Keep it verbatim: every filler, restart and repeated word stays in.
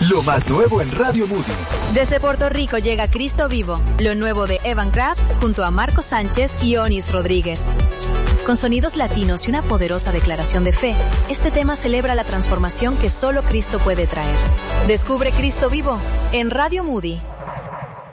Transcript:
Lo más nuevo en Radio Moody. Desde Puerto Rico llega Cristo Vivo, lo nuevo de Evan Kraft junto a Marco Sánchez y Onis Rodríguez. Con sonidos latinos y una poderosa declaración de fe, este tema celebra la transformación que solo Cristo puede traer. Descubre Cristo Vivo en Radio Moody.